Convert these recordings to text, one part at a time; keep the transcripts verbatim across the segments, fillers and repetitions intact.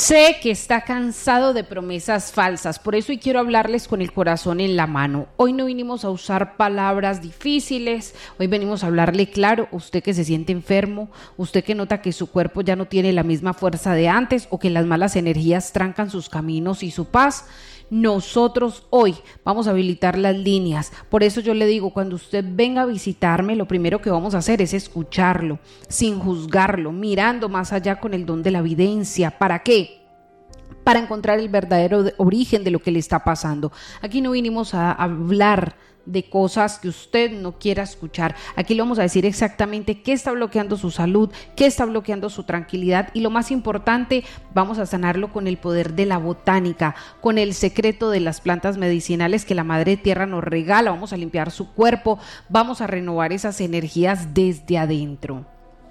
Sé que está cansado de promesas falsas, por eso hoy quiero hablarles con el corazón en la mano. Hoy no vinimos a usar palabras difíciles, hoy venimos a hablarle claro. Usted que se siente enfermo, usted que nota que su cuerpo ya no tiene la misma fuerza de antes o que las malas energías trancan sus caminos y su paz. Nosotros hoy vamos a habilitar las líneas. Por eso yo le digo, cuando usted venga a visitarme, lo primero que vamos a hacer es escucharlo, sin juzgarlo, mirando más allá con el don de la evidencia. ¿Para qué? Para encontrar el verdadero origen de lo que le está pasando. Aquí no vinimos a hablar de cosas que usted no quiera escuchar. Aquí le vamos a decir exactamente qué está bloqueando su salud, qué está bloqueando su tranquilidad, y lo más importante, vamos a sanarlo con el poder de la botánica, con el secreto de las plantas medicinales que la Madre Tierra nos regala. Vamos a limpiar su cuerpo, vamos a renovar esas energías desde adentro.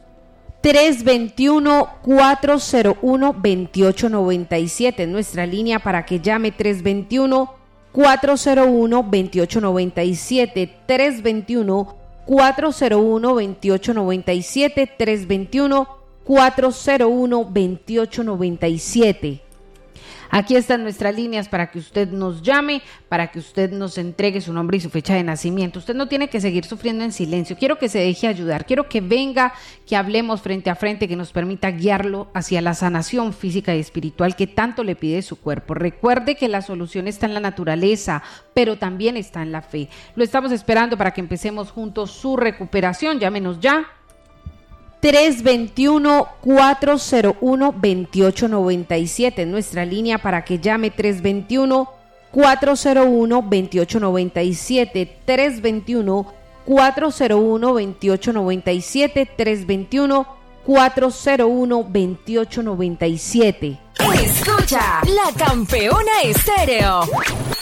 tres veintiuno, cuatro cero uno, veintiocho noventa y siete, nuestra línea para que llame. Tres veintiuno, cuatro cero uno, veintiocho noventa y siete, tres veintiuno, cuatro cero uno, veintiocho noventa y siete, tres veintiuno, cuatro cero uno, veintiocho noventa y siete. Aquí están nuestras líneas para que usted nos llame, para que usted nos entregue su nombre y su fecha de nacimiento. Usted no tiene que seguir sufriendo en silencio. Quiero que se deje ayudar, quiero que venga, que hablemos frente a frente, que nos permita guiarlo hacia la sanación física y espiritual que tanto le pide su cuerpo. Recuerde que la solución está en la naturaleza, pero también está en la fe. Lo estamos esperando para que empecemos juntos su recuperación. Llámenos ya. tres veintiuno, cuatro cero uno, veintiocho noventa y siete, nuestra línea para que llame. Tres veintiuno, cuatro cero uno, veintiocho noventa y siete, tres veintiuno, cuatro cero uno, veintiocho noventa y siete, tres veintiuno, cuatro cero uno, veintiocho noventa y siete. Escucha La Campeona Estéreo.